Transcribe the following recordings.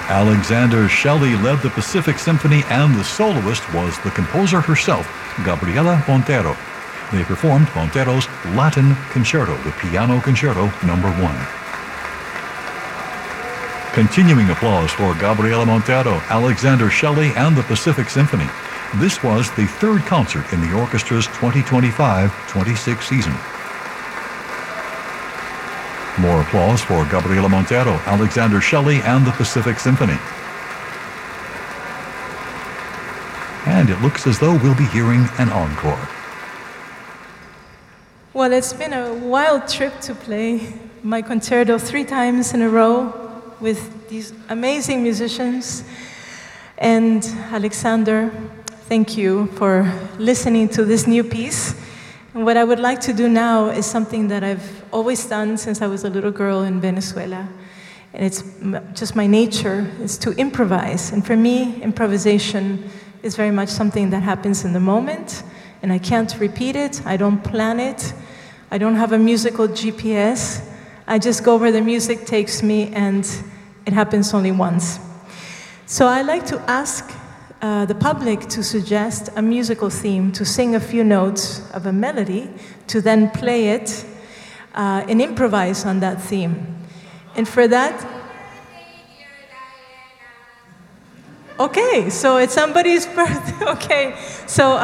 Alexander Shelley led the Pacific Symphony, and the soloist was the composer herself, Gabriela Montero. They performed Montero's Latin Concerto, the Piano Concerto No. 1. Continuing applause for Gabriela Montero, Alexander Shelley, and the Pacific Symphony. This was the third concert in the orchestra's 2025-26 season. More applause for Gabriela Montero, Alexander Shelley, and the Pacific Symphony. And it looks as though we'll be hearing an encore. Well, it's been a wild trip to play my concerto 3 times in a row with these amazing musicians. And Alexander, thank you for listening to this new piece. And what I would like to do now is something that I've always done since I was a little girl in Venezuela. And it's just my nature, is to improvise. And for me, improvisation is very much something that happens in the moment, and I can't repeat it, I don't plan it, I don't have a musical GPS, I just go where the music takes me, and it happens only once. So I like to ask the public to suggest a musical theme, to sing a few notes of a melody, to then play it and improvise on that theme. And for that, okay, so it's somebody's birthday. Okay, so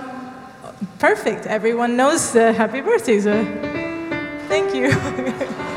perfect. Everyone knows happy birthday. So thank you.